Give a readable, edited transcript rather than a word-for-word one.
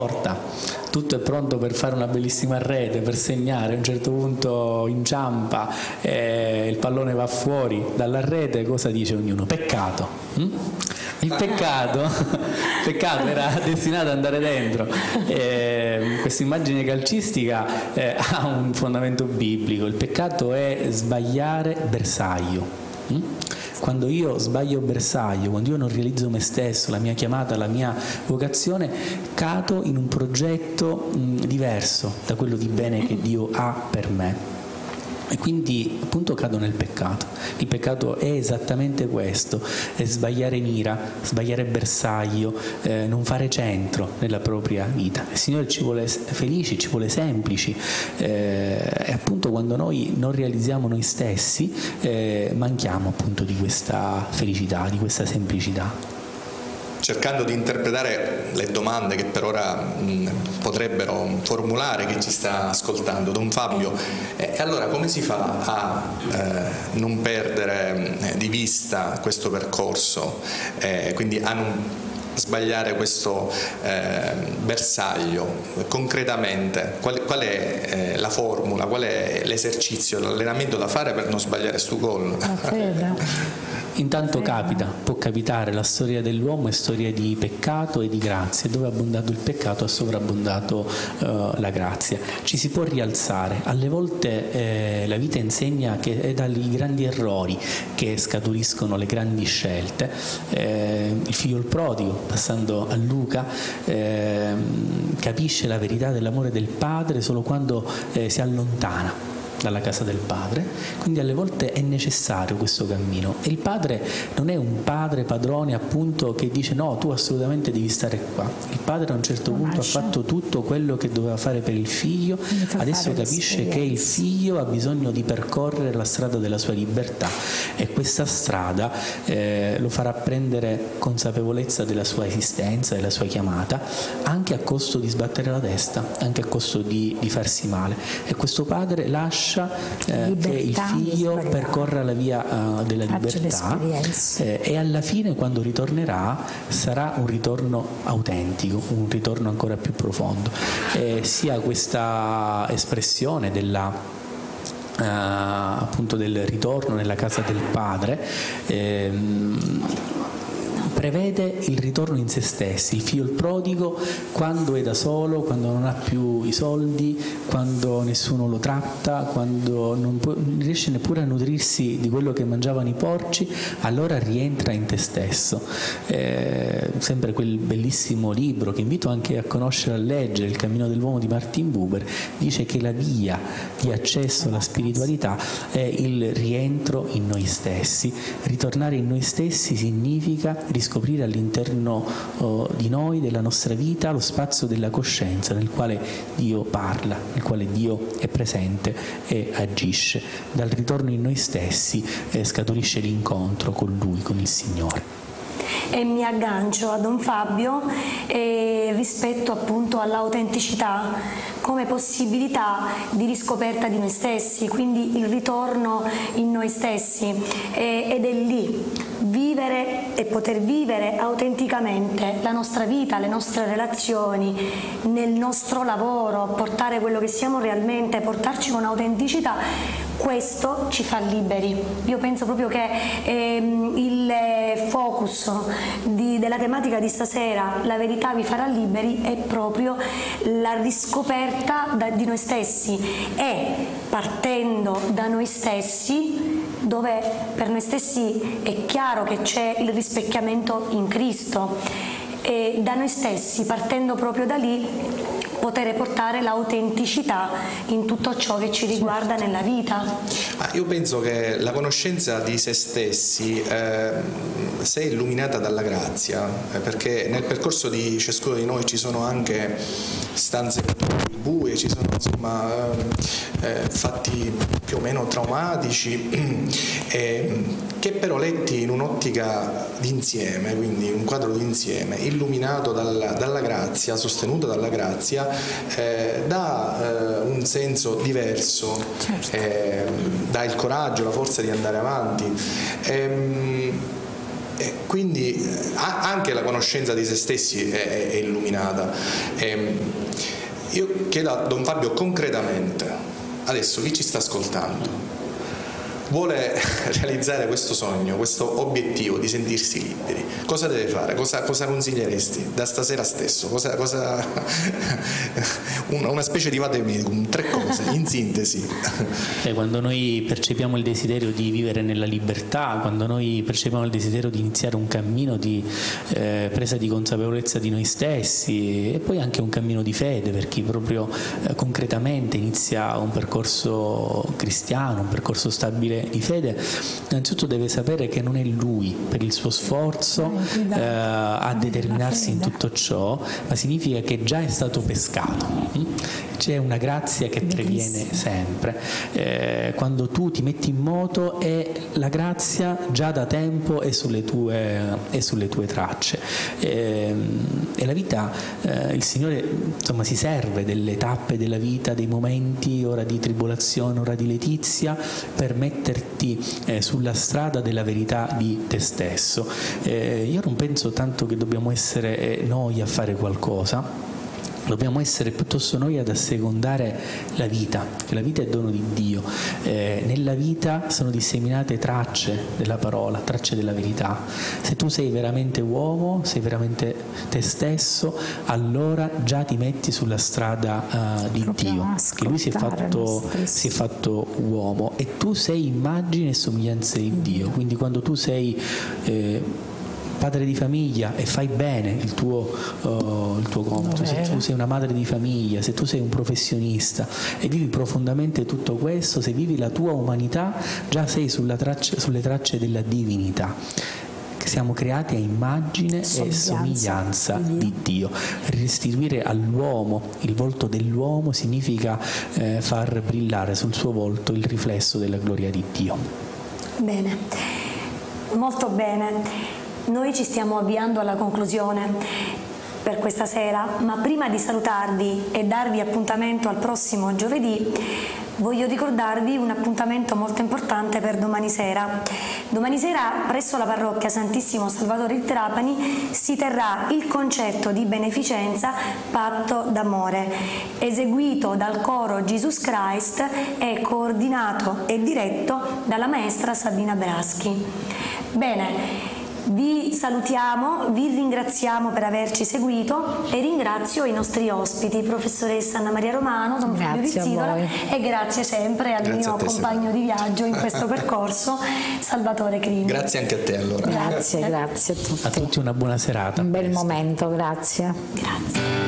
tutto è pronto per fare una bellissima rete, per segnare, a un certo punto inciampa, il pallone va fuori dalla rete, cosa dice ognuno? Peccato. Il peccato era destinato ad andare dentro. Questa immagine calcistica ha un fondamento biblico. Il peccato è sbagliare bersaglio. Quando io sbaglio bersaglio, quando io non realizzo me stesso, la mia chiamata, la mia vocazione, cado in un progetto diverso da quello di bene che Dio ha per me. E quindi appunto cado nel peccato. Il peccato è esattamente questo, è sbagliare mira, sbagliare bersaglio, non fare centro nella propria vita. Il Signore ci vuole felici, ci vuole semplici, e appunto quando noi non realizziamo noi stessi manchiamo appunto di questa felicità, di questa semplicità. Cercando di interpretare le domande che per ora potrebbero formulare chi ci sta ascoltando, Don Fabio, e allora come si fa a non perdere di vista questo percorso, quindi a non sbagliare questo bersaglio? Concretamente qual è la formula, qual è l'esercizio, l'allenamento da fare per non sbagliare sto gol? Intanto può capitare, la storia dell'uomo è storia di peccato e di grazia, dove è abbondato il peccato ha sovrabbondato la grazia. Ci si può rialzare, alle volte la vita insegna che è dai grandi errori che scaturiscono le grandi scelte. Il figlio il prodigo, passando a Luca, capisce la verità dell'amore del padre solo quando si allontana dalla casa del padre, quindi alle volte è necessario questo cammino, e il padre non è un padre padrone appunto che dice no, tu assolutamente devi stare qua. Il padre a un certo punto ha fatto tutto quello che doveva fare per il figlio, adesso capisce che il figlio ha bisogno di percorrere la strada della sua libertà, e questa strada lo farà prendere consapevolezza della sua esistenza, della sua chiamata, anche a costo di sbattere la testa, anche a costo di farsi male, e questo padre lascia che il figlio percorra la via della libertà, e alla fine, quando ritornerà, sarà un ritorno autentico, un ritorno ancora più profondo. Sia questa espressione appunto del ritorno nella casa del padre prevede il ritorno in se stessi. Il figlio il prodigo, quando è da solo, quando non ha più i soldi, quando nessuno lo tratta, quando non riesce neppure a nutrirsi di quello che mangiavano i porci, allora rientra in te stesso. Sempre quel bellissimo libro che invito anche a conoscere, a leggere, Il cammino dell'uomo di Martin Buber, dice che la via di accesso alla spiritualità è il rientro in noi stessi. Ritornare in noi stessi significa riscoprire all'interno di noi, della nostra vita, lo spazio della coscienza nel quale Dio parla, nel quale Dio è presente e agisce. Dal ritorno in noi stessi scaturisce l'incontro con Lui, con il Signore. E mi aggancio a Don Fabio rispetto appunto all'autenticità come possibilità di riscoperta di noi stessi, quindi il ritorno in noi stessi, ed è lì vivere e poter vivere autenticamente la nostra vita, le nostre relazioni, nel nostro lavoro, portare quello che siamo realmente, portarci con autenticità. Questo ci fa liberi. Io penso proprio che il focus della tematica di stasera, la verità vi farà liberi, è proprio la riscoperta di noi stessi, e partendo da noi stessi, dove per noi stessi è chiaro che c'è il rispecchiamento in Cristo, e da noi stessi, partendo proprio da lì, poter portare l'autenticità in tutto ciò che ci riguarda nella vita. Io penso che la conoscenza di se stessi sia illuminata dalla grazia, perché nel percorso di ciascuno di noi ci sono anche stanze buie, ci sono insomma fatti più o meno traumatici, che però letti in un'ottica d'insieme, quindi in un quadro d'insieme, illuminato dalla grazia, sostenuto dalla grazia, dà un senso diverso, dà il coraggio, la forza di andare avanti. quindi anche la conoscenza di se stessi è illuminata. Io chiedo a Don Fabio concretamente, adesso chi ci sta ascoltando vuole realizzare questo sogno, questo obiettivo di sentirsi liberi, cosa deve fare? Cosa consiglieresti da stasera stesso? Una specie di vademecum, 3 cose in sintesi. Quando noi percepiamo il desiderio di vivere nella libertà, quando noi percepiamo il desiderio di iniziare un cammino di presa di consapevolezza di noi stessi, e poi anche un cammino di fede per chi proprio concretamente inizia un percorso cristiano, un percorso stabile di fede, innanzitutto deve sapere che non è lui per il suo sforzo a determinarsi in tutto ciò, ma significa che già è stato pescato. C'è una grazia che previene sempre. Quando tu ti metti in moto, la grazia già da tempo è sulle tue tracce. E la vita, il Signore insomma si serve delle tappe della vita, dei momenti, ora di tribolazione, ora di letizia, per metterti sulla strada della verità di te stesso. Io non penso tanto che dobbiamo essere noi a fare qualcosa. Dobbiamo essere piuttosto noi ad assecondare la vita, che la vita è dono di Dio. Nella vita sono disseminate tracce della parola, tracce della verità. Se tu sei veramente uomo, sei veramente te stesso, allora già ti metti sulla strada di Dio, che Lui si è fatto uomo, e tu sei immagine e somiglianza di Dio. Quindi quando tu sei padre di famiglia e fai bene il tuo compito, se tu sei una madre di famiglia, se tu sei un professionista e vivi profondamente tutto questo, se vivi la tua umanità, già sei sulle tracce della divinità. Siamo creati a immagine e somiglianza di Dio. Restituire all'uomo il volto dell'uomo significa far brillare sul suo volto il riflesso della gloria di Dio. Bene, molto bene. Noi ci stiamo avviando alla conclusione per questa sera, ma prima di salutarvi e darvi appuntamento al prossimo giovedì, voglio ricordarvi un appuntamento molto importante per domani sera. Domani sera presso la parrocchia Santissimo Salvatore di Trapani si terrà il concerto di beneficenza Patto d'amore, eseguito dal coro Jesus Christ e coordinato e diretto dalla maestra Sabina Braschi. Bene, vi salutiamo, vi ringraziamo per averci seguito e ringrazio i nostri ospiti, professoressa Anna Maria Romano, Don Fabio Pizzicola, e grazie sempre al mio compagno di viaggio in questo percorso, Salvatore Crimi. Grazie anche a te allora. Grazie a tutti. A tutti una buona serata. Un bel momento, grazie. Grazie.